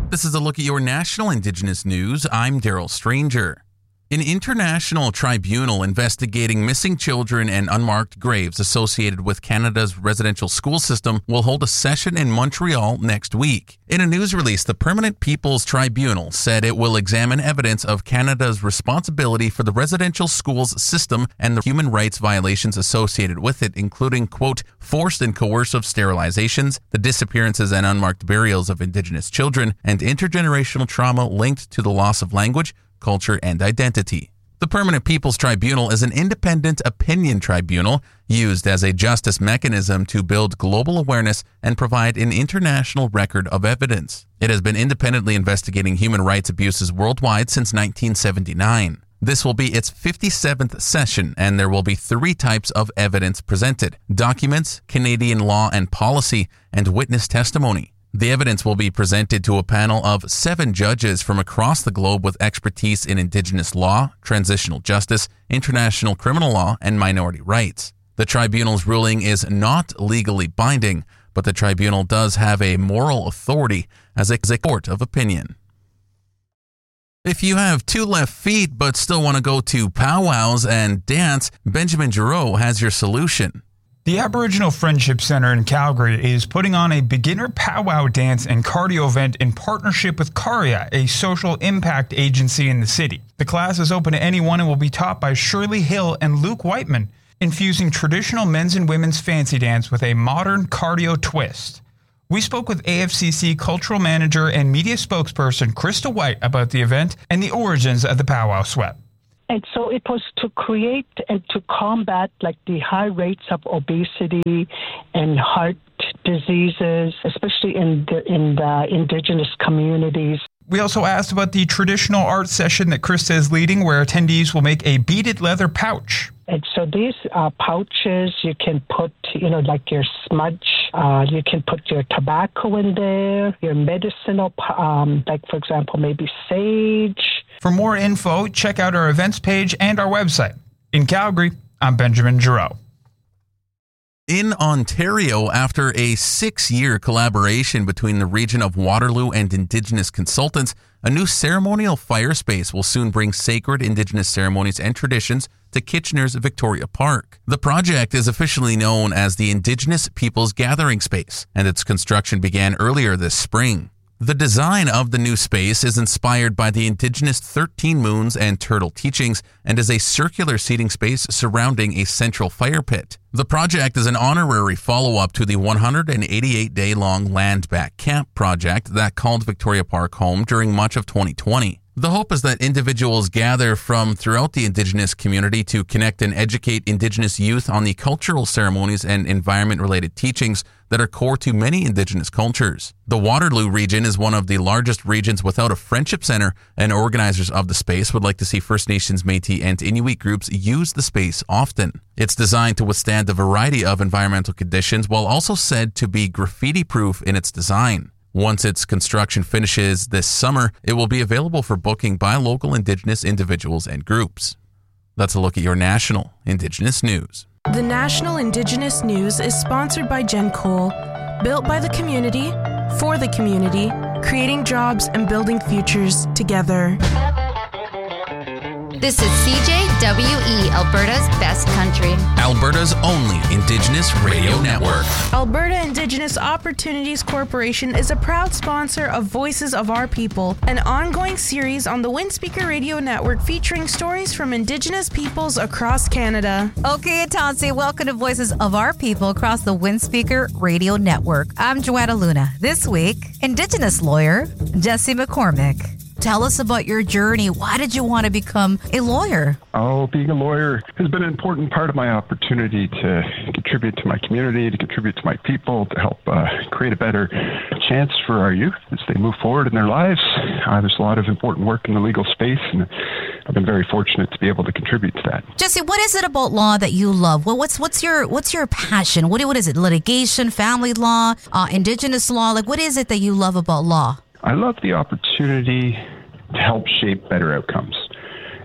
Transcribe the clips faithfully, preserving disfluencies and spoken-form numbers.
This is a look at your national Indigenous news. I'm Daryl Stranger. An international tribunal investigating missing children and unmarked graves associated with Canada's residential school system will hold a session in Montreal next week. In a news release, the Permanent People's Tribunal said it will examine evidence of Canada's responsibility for the residential schools system and the human rights violations associated with it, including, quote, forced and coercive sterilizations, the disappearances and unmarked burials of Indigenous children, and intergenerational trauma linked to the loss of language, culture, and identity. The Permanent People's Tribunal is an independent opinion tribunal used as a justice mechanism to build global awareness and provide an international record of evidence. It has been independently investigating human rights abuses worldwide since nineteen seventy-nine. This will be its fifty-seventh session, and there will be three types of evidence presented: documents, Canadian law and policy, and witness testimony. The evidence will be presented to a panel of seven judges from across the globe with expertise in Indigenous law, transitional justice, international criminal law, and minority rights. The tribunal's ruling is not legally binding, but the tribunal does have a moral authority as a court of opinion. If you have two left feet but still want to go to powwows and dance, Benjamin Giroux has your solution. The Aboriginal Friendship Centre in Calgary is putting on a beginner powwow dance and cardio event in partnership with Caria, a social impact agency in the city. The class is open to anyone and will be taught by Shirley Hill and Luke Whiteman, infusing traditional men's and women's fancy dance with a modern cardio twist. We spoke with A F C C Cultural Manager and Media Spokesperson Krista White about the event and the origins of the powwow sweat. And so it was to create and to combat like the high rates of obesity and heart diseases, especially in the, in the Indigenous communities. We also asked about the traditional art session that Krista is leading, where attendees will make a beaded leather pouch. And so these uh, pouches, you can put, you know, like your smudge, uh, you can put your tobacco in there, your medicinal, um, like, for example, maybe sage. For more info, check out our events page and our website. In Calgary, I'm Benjamin Giroux. In Ontario, after a six-year collaboration between the region of Waterloo and Indigenous consultants, a new ceremonial fire space will soon bring sacred Indigenous ceremonies and traditions to Kitchener's Victoria Park. The project is officially known as the Indigenous Peoples Gathering Space, and its construction began earlier this spring. The design of the new space is inspired by the Indigenous thirteen Moons and Turtle teachings and is a circular seating space surrounding a central fire pit. The project is an honorary follow-up to the one hundred eighty-eight day long Land Back Camp project that called Victoria Park home during much of twenty twenty. The hope is that individuals gather from throughout the Indigenous community to connect and educate Indigenous youth on the cultural ceremonies and environment-related teachings that are core to many Indigenous cultures. The Waterloo region is one of the largest regions without a friendship center, and organizers of the space would like to see First Nations, Métis, and Inuit groups use the space often. It's designed to withstand a variety of environmental conditions while also said to be graffiti-proof in its design. Once its construction finishes this summer, it will be available for booking by local Indigenous individuals and groups. That's a look at your national Indigenous news. The National Indigenous News is sponsored by Gen Cole, built by the community, for the community, creating jobs and building futures together. This is C J W E, Alberta's best country. Alberta's only Indigenous radio network. Alberta Indigenous Opportunities Corporation is a proud sponsor of Voices of Our People, an ongoing series on the Windspeaker Radio Network featuring stories from Indigenous peoples across Canada. Okay, Atansi, welcome to Voices of Our People across the Windspeaker Radio Network. I'm Joanna Luna. This week, Indigenous lawyer Jesse McCormick. Tell us about your journey. Why did you want to become a lawyer? Oh, being a lawyer has been an important part of my opportunity to contribute to my community, to contribute to my people, to help uh, create a better chance for our youth as they move forward in their lives. Uh, there's a lot of important work in the legal space, and I've been very fortunate to be able to contribute to that. Jesse, what is it about law that you love? Well, what's what's your what's your passion? What what is it? Litigation, family law, uh, Indigenous law? Like, what is it that you love about law? I love the opportunity to help shape better outcomes.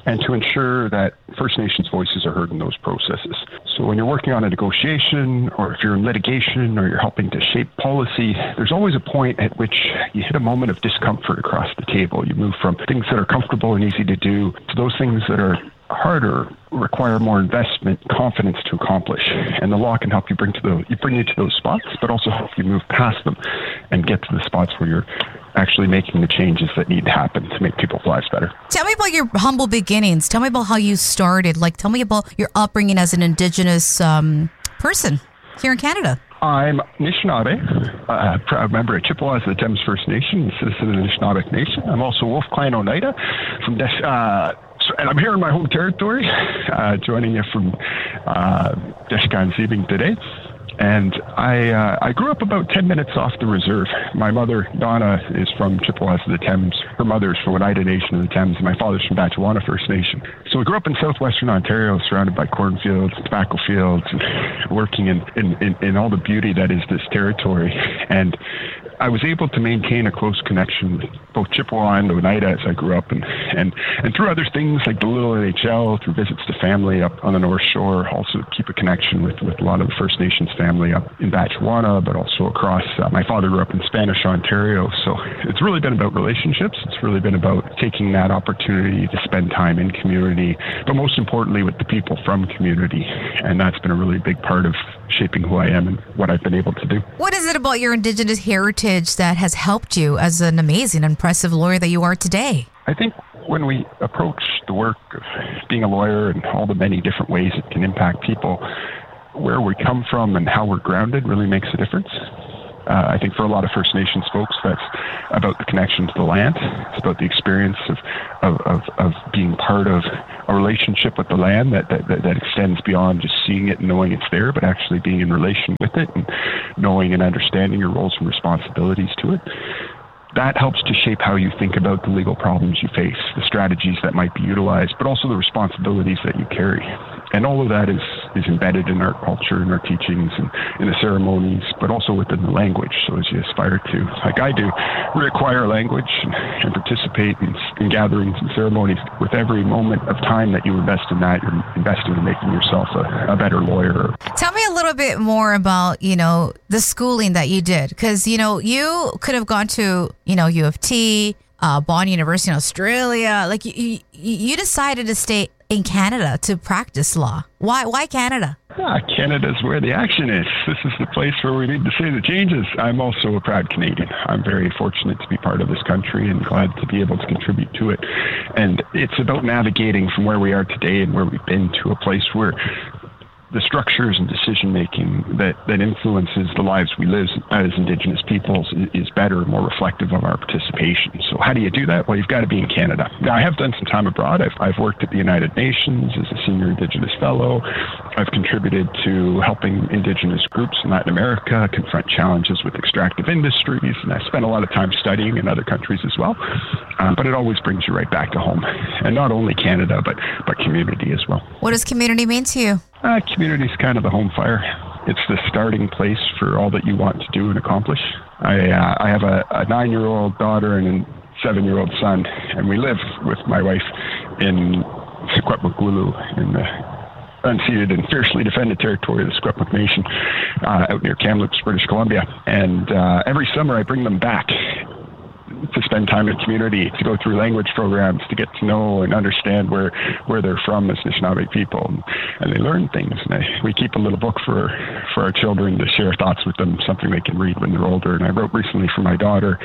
and to ensure that First Nations voices are heard in those processes. So when you're working on a negotiation, or if you're in litigation, or you're helping to shape policy, there's always a point at which you hit a moment of discomfort across the table. You move from things that are comfortable and easy to do to those things that are harder, require more investment, confidence to accomplish. And the law can help you bring to those, you bring you to those spots, but also help you move past them and get to the spots where you're actually making the changes that need to happen to make people's lives better. Tell me about your humble beginnings. Tell me about how you started. Like, tell me about your upbringing as an Indigenous um, person here in Canada. I'm Anishinaabe, a proud member of Chippewas of the Thames First Nation, a citizen of the Anishinaabe Nation. I'm also Wolf Clan Oneida from Des- uh, and I'm here in my home territory, uh, joining you from uh, Deshkan-Ziebing today. And I uh, I grew up about ten minutes off the reserve. My mother, Donna, is from Chippewas of the Thames. Her mother's from Oneida Nation of the Thames, and my father's from Batchewana First Nation. So we grew up in southwestern Ontario, surrounded by cornfields, tobacco fields, and working in, in, in, in all the beauty that is this territory. And I was able to maintain a close connection with both Chippewa and Oneida as I grew up, and, and, and through other things like the Little N H L, through visits to family up on the North Shore, also keep a connection with, with a lot of the First Nations family up in Batchewana, but also across. Uh, my father grew up in Spanish Ontario, so it's really been about relationships. It's really been about taking that opportunity to spend time in community, but most importantly with the people from community, and that's been a really big part of shaping who I am and what I've been able to do. What is it about your Indigenous heritage that has helped you as an amazing, impressive lawyer that you are today? I think when we approach the work of being a lawyer and all the many different ways it can impact people, where we come from and how we're grounded really makes a difference. Uh, I think for a lot of First Nations folks, that's about the connection to the land. It's about the experience of of, of, of being part of a relationship with the land that, that, that extends beyond just seeing it and knowing it's there, but actually being in relation with it and knowing and understanding your roles and responsibilities to it. That helps to shape how you think about the legal problems you face, the strategies that might be utilized, but also the responsibilities that you carry. And all of that is, is embedded in our culture, in our teachings, and in the ceremonies, but also within the language. So as you aspire to, like I do, reacquire language and, and participate in, in gatherings and ceremonies, with every moment of time that you invest in that, you're investing in making yourself a, a better lawyer. Tell me a little bit more about, you know, the schooling that you did. Because, you know, you could have gone to, you know, U of T, uh, Bond University in Australia. Like, you, you, you decided to stay in Canada to practice law. Why Why Canada? Ah, Canada's where the action is. This is the place where we need to see the changes. I'm also a proud Canadian. I'm very fortunate to be part of this country and glad to be able to contribute to it. And it's about navigating from where we are today and where we've been to a place where the structures and decision-making that, that influences the lives we live as Indigenous peoples is better, more reflective of our participation. So how do you do that? Well, you've got to be in Canada. Now, I have done some time abroad. I've, I've worked at the United Nations as a senior Indigenous fellow. I've contributed to helping Indigenous groups in Latin America confront challenges with extractive industries, and I spent a lot of time studying in other countries as well. Um, but it always brings you right back to home, and not only Canada, but, but community as well. What does community mean to you? Uh, community is kind of the home fire. It's the starting place for all that you want to do and accomplish. I uh, I have a, a nine-year-old daughter and a seven-year-old son, and we live with my wife in Secwepemcúlecw in the unceded and fiercely defended territory of the Secwepemc Nation uh, out near Kamloops, British Columbia. And uh, every summer I bring them back to spend time in community, to go through language programs, to get to know and understand where, where they're from as Anishinaabe people. And, and they learn things. And I, we keep a little book for, for our children to share thoughts with them, something they can read when they're older. And I wrote recently for my daughter,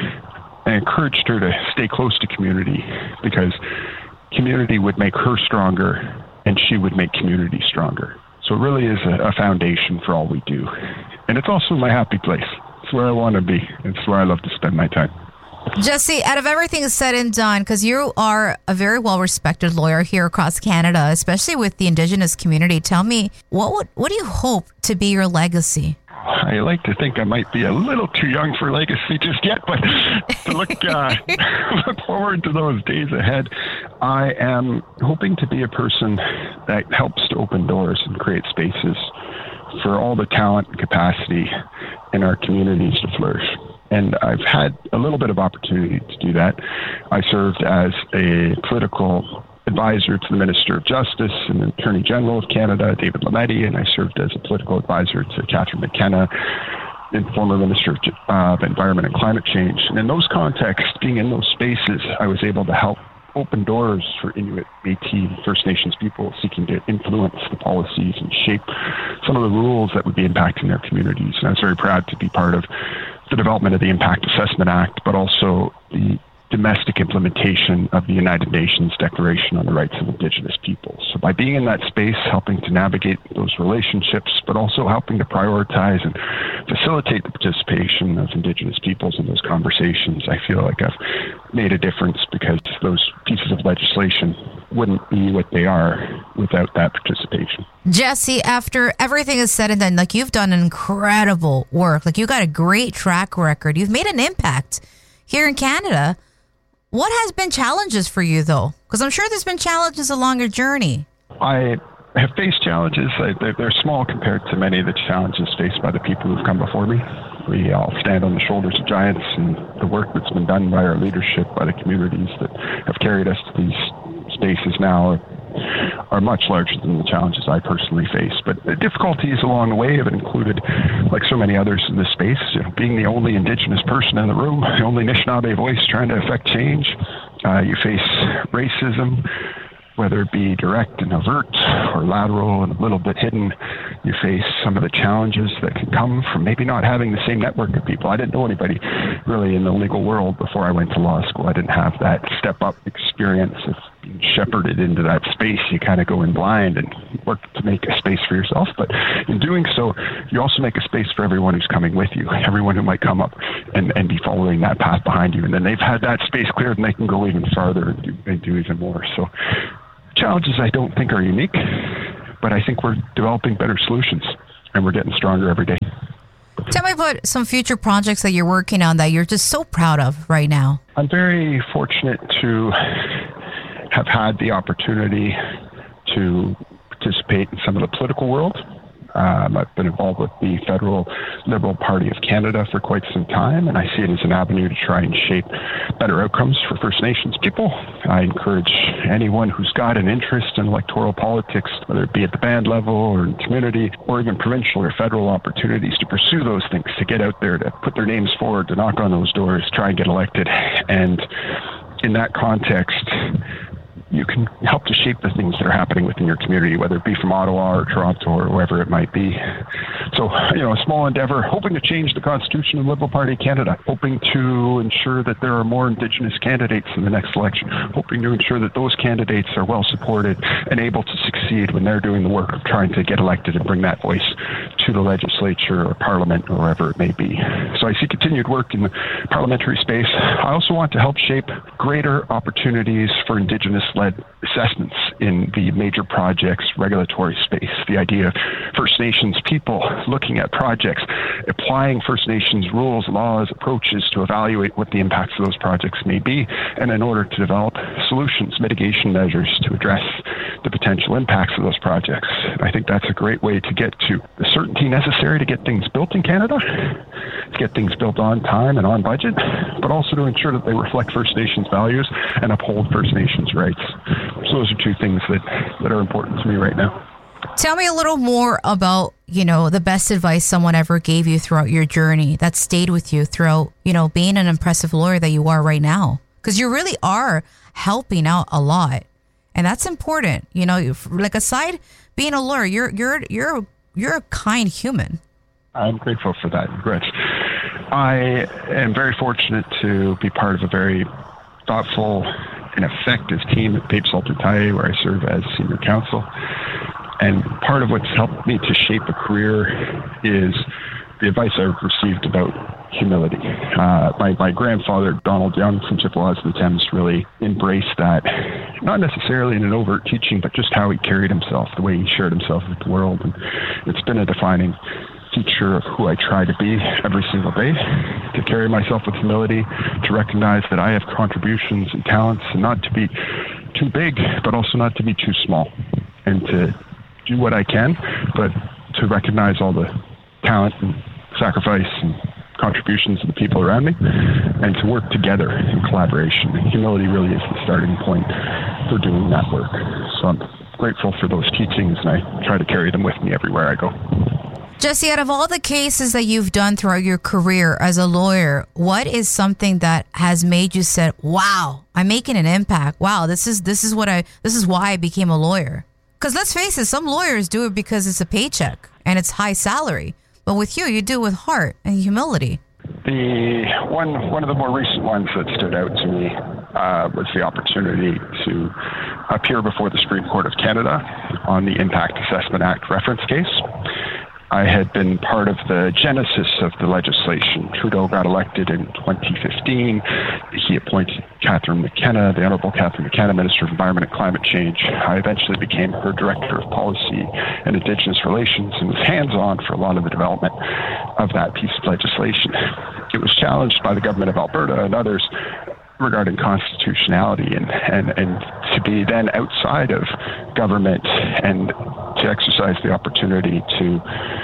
I encouraged her to stay close to community because community would make her stronger and she would make community stronger. So it really is a, a foundation for all we do. And it's also my happy place. It's where I want to be. It's where I love to spend my time. Jesse, out of everything said and done, because you are a very well-respected lawyer here across Canada, especially with the Indigenous community, tell me, what would, what do you hope to be your legacy? I like to think I might be a little too young for legacy just yet, but to look, uh, look forward to those days ahead, I am hoping to be a person that helps to open doors and create spaces for all the talent and capacity in our communities to flourish. And I've had a little bit of opportunity to do that. I served as a political advisor to the Minister of Justice and the Attorney General of Canada, David Lametti, and I served as a political advisor to Catherine McKenna, and former Minister of uh, Environment and Climate Change. And in those contexts, being in those spaces, I was able to help open doors for Inuit, Métis, First Nations people seeking to influence the policies and shape some of the rules that would be impacting their communities. And I was very proud to be part of the development of the Impact Assessment Act, but also the domestic implementation of the United Nations Declaration on the Rights of Indigenous Peoples. So by being in that space, helping to navigate those relationships, but also helping to prioritize and facilitate the participation of Indigenous peoples in those conversations, I feel like I've made a difference, because those pieces of legislation wouldn't be what they are without that participation. Jesse, after everything is said and done, like, you've done incredible work. Like, you got a great track record. You've made an impact here in Canada. What has been challenges for you, though? Because I'm sure there's been challenges along your journey. I have faced challenges. I, they're, they're small compared to many of the challenges faced by the people who've come before me. We all stand on the shoulders of giants, and the work that's been done by our leadership, by the communities that have carried us to these spaces now, are much larger than the challenges I personally face. But the difficulties along the way have included, like so many others in this space, you know, being the only Indigenous person in the room, the only Anishinaabe voice trying to affect change. Uh, you face racism, whether it be direct and overt or lateral and a little bit hidden. You face some of the challenges that can come from maybe not having the same network of people. I didn't know anybody really in the legal world before I went to law school. I didn't have that step-up experience of being shepherded into that space. You kind of go in blind and work to make a space for yourself. But in doing so, you also make a space for everyone who's coming with you, everyone who might come up and, and be following that path behind you. And then they've had that space cleared, and they can go even farther and do, and do even more. So challenges I don't think are unique, but I think we're developing better solutions, and we're getting stronger every day. Tell me about some future projects that you're working on that you're just so proud of right now. I'm very fortunate to have had the opportunity to participate in some of the political world. Um, I've been involved with the Federal Liberal Party of Canada for quite some time, and I see it as an avenue to try and shape better outcomes for First Nations people. I encourage anyone who's got an interest in electoral politics, whether it be at the band level or in community or even provincial or federal opportunities, to pursue those things, to get out there, to put their names forward, to knock on those doors, try and get elected. And in that context, you can help to shape the things that are happening within your community, whether it be from Ottawa or Toronto or wherever it might be. So, you know, a small endeavor, hoping to change the Constitution of the Liberal Party of Canada, hoping to ensure that there are more Indigenous candidates in the next election, hoping to ensure that those candidates are well supported and able to succeed when they're doing the work of trying to get elected and bring that voice to the legislature or parliament or wherever it may be. So I see continued work in the parliamentary space. I also want to help shape greater opportunities for Indigenous-led assessments in the major projects regulatory space. The idea of First Nations people looking at projects, applying First Nations rules, laws, approaches to evaluate what the impacts of those projects may be, and in order to develop solutions, mitigation measures to address the potential impacts of those projects. I think that's a great way to get to the certainty necessary to get things built in Canada, to get things built on time and on budget, but also to ensure that they reflect First Nations values and uphold First Nations rights. So those are two things that, that are important to me right now. Tell me a little more about, you know, the best advice someone ever gave you throughout your journey that stayed with you throughout, you know, being an impressive lawyer that you are right now. Because you really are helping out a lot. And that's important. You know, like, aside being a lawyer, you're you're you're you're a kind human. I'm grateful for that, Gretch. I am very fortunate to be part of a very thoughtful and effective team at Pape Saltertaille, where I serve as senior counsel. And part of what's helped me to shape a career is the advice I've received about humility. Uh, my, my grandfather, Donald Young from Chippewas of the Thames, really embraced that, not necessarily in an overt teaching, but just how he carried himself, the way he shared himself with the world. And it's been a defining feature of who I try to be every single day, to carry myself with humility, to recognize that I have contributions and talents, and not to be too big, but also not to be too small, and to do what I can, but to recognize all the talent and sacrifice and contributions of the people around me, and to work together in collaboration. And humility really is the starting point for doing that work. So I'm grateful for those teachings, and I try to carry them with me everywhere I go. Jesse, out of all the cases that you've done throughout your career as a lawyer, what is something that has made you say, wow, I'm making an impact. Wow, this is this is what I this is why I became a lawyer. Because let's face it, some lawyers do it because it's a paycheck and it's high salary. But with you, you do it with heart and humility. The one one of the more recent ones that stood out to me uh, was the opportunity to appear before the Supreme Court of Canada on the Impact Assessment Act reference case. I had been part of the genesis of the legislation. Trudeau got elected in twenty fifteen. He appointed Catherine McKenna, the Honourable Catherine McKenna, Minister of Environment and Climate Change. I eventually became her Director of Policy and Indigenous Relations and was hands-on for a lot of the development of that piece of legislation. It was challenged by the government of Alberta and others regarding constitutionality, and, and, and to be then outside of government and to exercise the opportunity to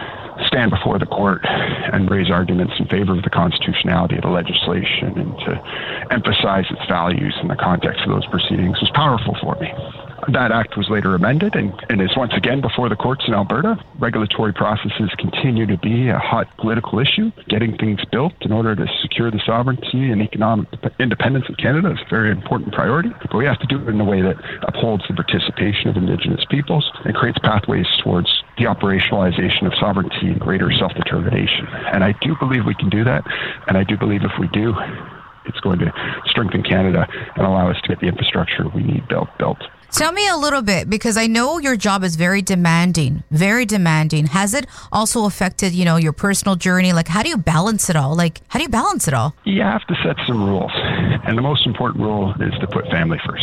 stand before the court and raise arguments in favor of the constitutionality of the legislation and to emphasize its values in the context of those proceedings was powerful for me. That act was later amended and, and is once again before the courts in Alberta. Regulatory processes continue to be a hot political issue. Getting things built in order to secure the sovereignty and economic independence of Canada is a very important priority. But we have to do it in a way that upholds the participation of Indigenous peoples and creates pathways towards the operationalization of sovereignty and greater self-determination. And I do believe we can do that. And I do believe if we do, it's going to strengthen Canada and allow us to get the infrastructure we need built. built. Tell me a little bit, because I know your job is very demanding, very demanding. Has it also affected, you know, your personal journey? Like, how do you balance it all? Like, how do you balance it all? You have to set some rules. And the most important rule is to put family first.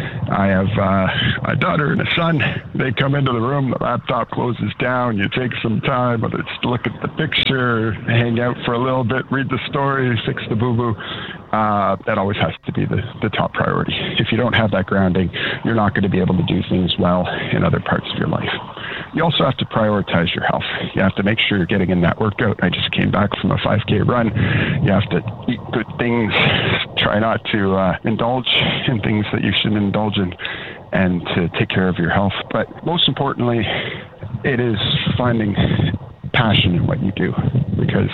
I have uh, a daughter and a son. They come into the room, the laptop closes down, you take some time, whether it's to look at the picture, hang out for a little bit, read the story, fix the boo-boo. Uh, that always has to be the, the top priority. If you don't have that grounding, you're not going to be able to do things well in other parts of your life. You also have to prioritize your health. You have to make sure you're getting in that workout. I just came back from a five K run. You have to eat good things. Try not to uh, indulge in things that you shouldn't indulge in, and to take care of your health. But most importantly, it is finding passion in what you do, because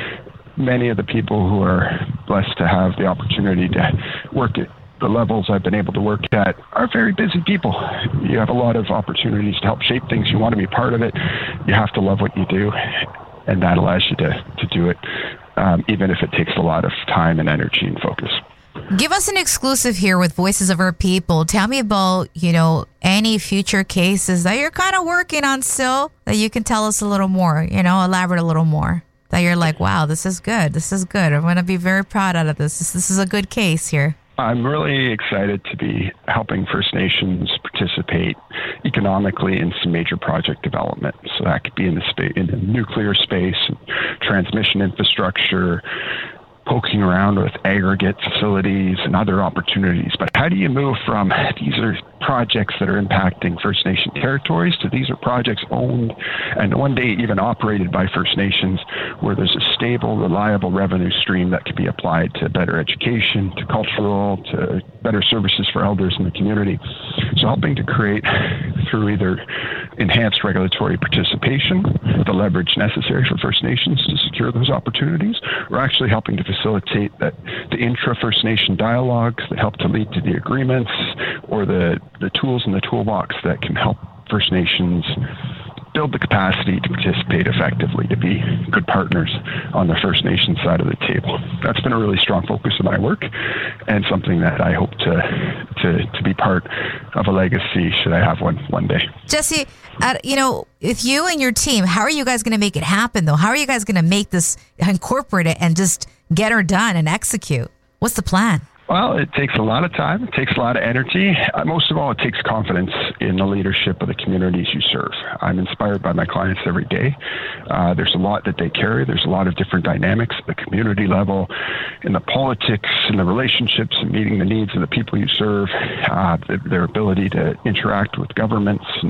many of the people who are blessed to have the opportunity to work at the levels I've been able to work at are very busy people. You have a lot of opportunities to help shape things. You want to be part of it. You have to love what you do, and that allows you to, to do it, um, even if it takes a lot of time and energy and focus. Give us an exclusive here with Voices of Our People. Tell me about, you know, any future cases that you're kind of working on still that you can tell us a little more, you know, elaborate a little more. That you're like, wow, this is good. This is good. I'm going to be very proud out of this. This, this is a good case here. I'm really excited to be helping First Nations participate economically in some major project development. So that could be in the, spa- in the nuclear space, transmission infrastructure, poking around with aggregate facilities and other opportunities. But how do you move from these are projects that are impacting First Nation territories to these are projects owned and one day even operated by First Nations, where there's a stable, reliable revenue stream that can be applied to better education, to cultural, to better services for elders in the community. So helping to create, through either enhanced regulatory participation, the leverage necessary for First Nations to secure those opportunities, or actually helping to facilitate that the intra-First Nation dialogues that help to lead to the agreements, or the, the tools in the toolbox that can help First Nations build the capacity to participate effectively, to be good partners on the First Nation side of the table. That's been a really strong focus of my work, and something that I hope to to, to be part of a legacy, should I have one one day. Jesse, uh, you know, with you and your team, how are you guys going to make it happen, though? How are you guys going to make this, incorporate it, and just get her done and execute? What's the plan? Well, it takes a lot of time. It takes a lot of energy. Uh, most of all, it takes confidence in the leadership of the communities you serve. I'm inspired by my clients every day. Uh, there's a lot that they carry. There's a lot of different dynamics at the community level, in the politics, in the relationships, and meeting the needs of the people you serve, uh, their ability to interact with governments and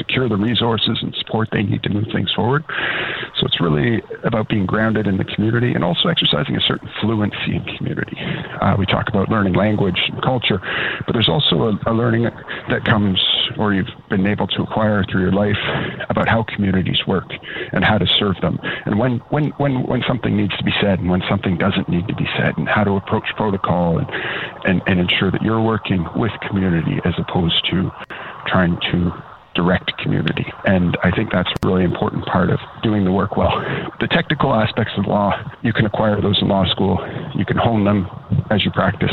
procure the resources and support they need to move things forward. So it's really about being grounded in the community and also exercising a certain fluency in community. Uh, we talk about learning language and culture, but there's also a, a learning that comes, or you've been able to acquire through your life, about how communities work and how to serve them, and when when when when something needs to be said and when something doesn't need to be said, and how to approach protocol and and, and ensure that you're working with community as opposed to trying to direct community. And I think that's a really important part of doing the work well. The technical aspects of law, you can acquire those in law school. You can hone them as you practice.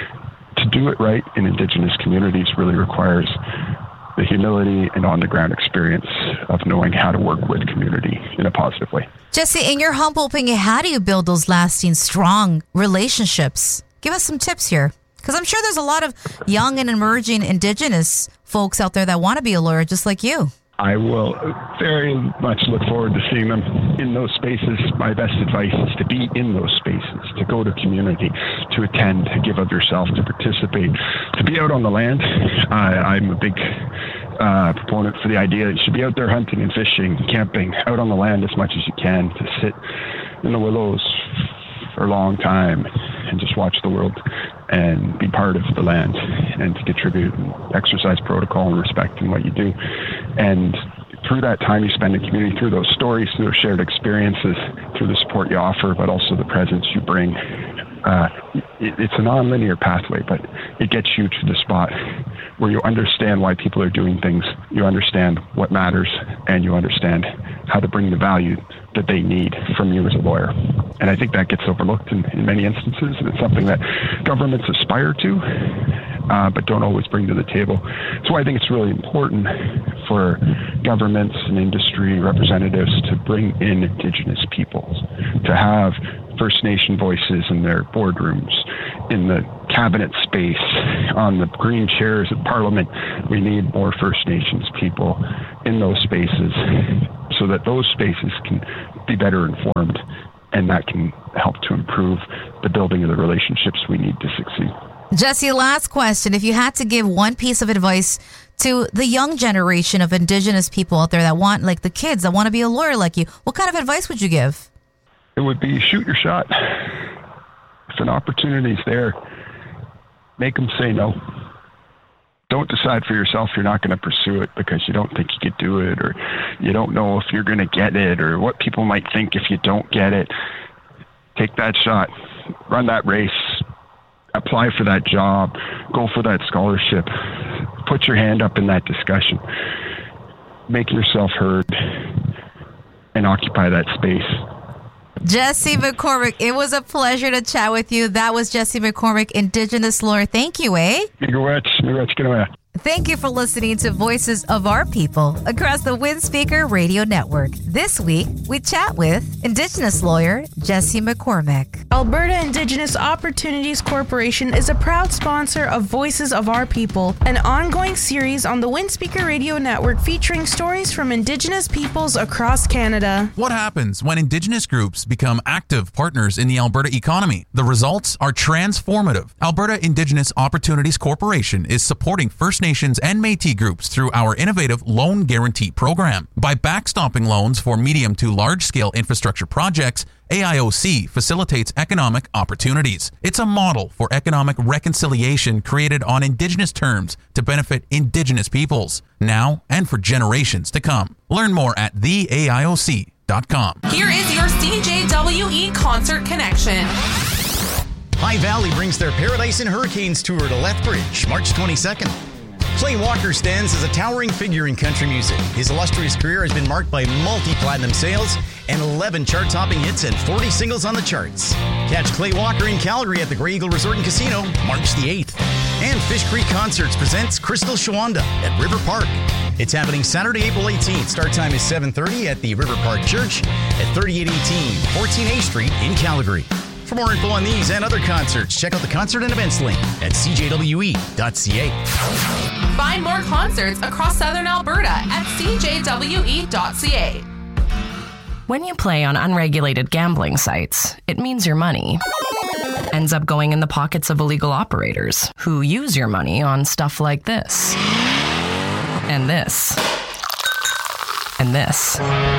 To do it right in Indigenous communities really requires the humility and on-the-ground experience of knowing how to work with community in a positive way. Jesse, in your humble opinion, how do you build those lasting, strong relationships? Give us some tips here. Because I'm sure there's a lot of young and emerging Indigenous folks out there that want to be a lawyer just like you. I will very much look forward to seeing them in those spaces. My best advice is to be in those spaces, to go to community, to attend, to give of yourself, to participate, to be out on the land. I, I'm a big uh, proponent for the idea that you should be out there hunting and fishing, camping, out on the land as much as you can, to sit in the willows for a long time and just watch the world and be part of the land and to contribute and exercise protocol and respect in what you do. And through that time you spend in community, through those stories, through those shared experiences, through the support you offer, but also the presence you bring, uh, it, it's a non-linear pathway, but it gets you to the spot where you understand why people are doing things, you understand what matters, and you understand how to bring the value that they need from you as a lawyer. And I think that gets overlooked in, in many instances. And it's something that governments aspire to, uh, but don't always bring to the table. So I think it's really important for governments and industry representatives to bring in Indigenous peoples, to have First Nation voices in their boardrooms, in the cabinet space, on the green chairs at Parliament. We need more First Nations people in those spaces so that those spaces can be better informed, and that can help to improve the building of the relationships we need to succeed. Jesse, last question. If you had to give one piece of advice to the young generation of Indigenous people out there that want, like the kids that want to be a lawyer like you, what kind of advice would you give? It would be shoot your shot. If an opportunity is there, make them say no. Don't decide for yourself you're not going to pursue it because you don't think you could do it, or you don't know if you're going to get it, or what people might think if you don't get it. Take that shot. Run that race. Apply for that job. Go for that scholarship. Put your hand up in that discussion. Make yourself heard and occupy that space. Jesse McCormick, it was a pleasure to chat with you. That was Jesse McCormick, Indigenous lawyer. Thank you, eh? Thank you for listening to Voices of Our People across the Windspeaker Radio Network. This week, we chat with Indigenous lawyer Jesse McCormick. Alberta Indigenous Opportunities Corporation is a proud sponsor of Voices of Our People, an ongoing series on the Windspeaker Radio Network featuring stories from Indigenous peoples across Canada. What happens when Indigenous groups become active partners in the Alberta economy? The results are transformative. Alberta Indigenous Opportunities Corporation is supporting First Nations and Métis groups through our innovative Loan Guarantee Program. By backstopping loans for medium to large-scale infrastructure projects, A I O C facilitates economic opportunities. It's a model for economic reconciliation created on Indigenous terms to benefit Indigenous peoples, now and for generations to come. Learn more at the A I O C dot com. Here is your C J W E Concert Connection. High Valley brings their Paradise and Hurricanes tour to Lethbridge, March twenty-second. Clay Walker stands as a towering figure in country music. His illustrious career has been marked by multi-platinum sales and eleven chart-topping hits and forty singles on the charts. Catch Clay Walker in Calgary at the Grey Eagle Resort and Casino, March the eighth. And Fish Creek Concerts presents Crystal Shawanda at River Park. It's happening Saturday, April eighteenth. Start time is seven thirty at the River Park Church at thirty-eight eighteen fourteen A Street in Calgary. For more info on these and other concerts, check out the concert and events link at c j w e dot c a. Find more concerts across southern Alberta at c j w e dot c a. When you play on unregulated gambling sites, it means your money ends up going in the pockets of illegal operators who use your money on stuff like this and this. and this.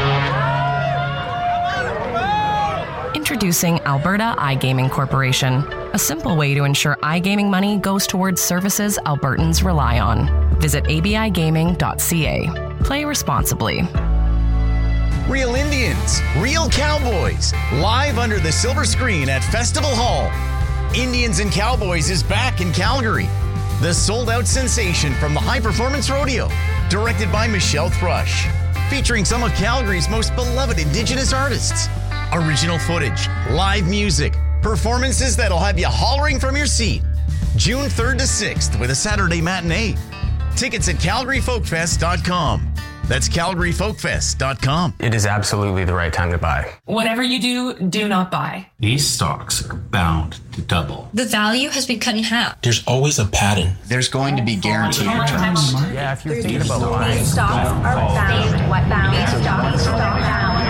Introducing Alberta iGaming Corporation, a simple way to ensure iGaming money goes towards services Albertans rely on. Visit a b i gaming dot c a. Play responsibly. Real Indians, real cowboys, live under the silver screen at Festival Hall. Indians and Cowboys is back in Calgary. The sold-out sensation from the High Performance Rodeo, directed by Michelle Thrush, featuring some of Calgary's most beloved Indigenous artists. Original footage, live music, performances that'll have you hollering from your seat. June third to sixth with a Saturday matinee. Tickets at calgary folk fest dot com. That's calgary folk fest dot com. It is absolutely the right time to buy. Whatever you do, do not buy. These stocks are bound to double. The value has been cut in half. There's always a pattern. There's going to be guaranteed returns. Yeah, if you're thinking about buying. These stocks are bound. What bound? These stocks are bound.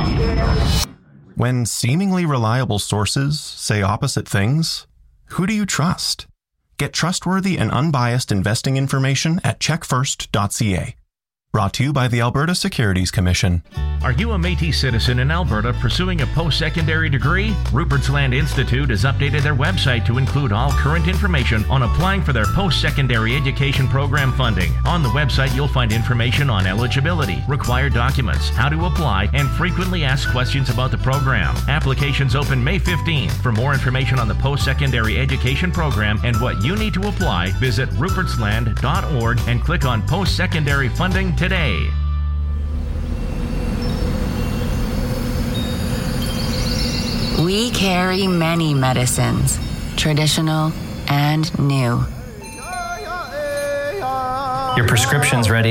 When seemingly reliable sources say opposite things, who do you trust? Get trustworthy and unbiased investing information at check first dot c a. Brought to you by the Alberta Securities Commission. Are you a Métis citizen in Alberta pursuing a post-secondary degree? Rupert's Land Institute has updated their website to include all current information on applying for their post-secondary education program funding. On the website, you'll find information on eligibility, required documents, how to apply, and frequently asked questions about the program. Applications open May fifteenth. For more information on the post-secondary education program and what you need to apply, visit ruperts land dot org and click on post-secondary funding today. We carry many medicines, traditional and new. Your prescription's ready.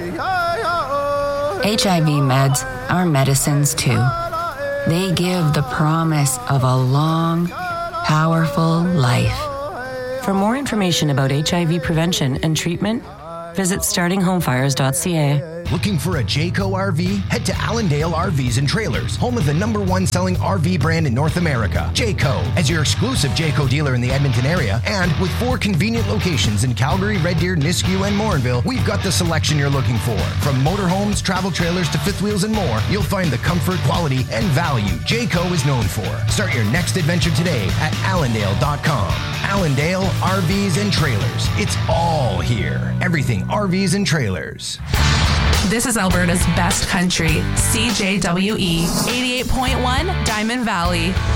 H I V meds are medicines too. They give the promise of a long, powerful life. For more information about H I V prevention and treatment, visit starting home fires dot c a. Looking for a Jayco R V? Head to Allendale R Vs and Trailers, home of the number one selling R V brand in North America. Jayco, as your exclusive Jayco dealer in the Edmonton area, and with four convenient locations in Calgary, Red Deer, Nisku, and Morinville, we've got the selection you're looking for. From motorhomes, travel trailers to fifth wheels and more, you'll find the comfort, quality, and value Jayco is known for. Start your next adventure today at allendale dot com. Allendale R Vs and Trailers. It's all here. Everything R Vs and trailers. This is Alberta's best country, C J W E, eighty-eight point one Diamond Valley.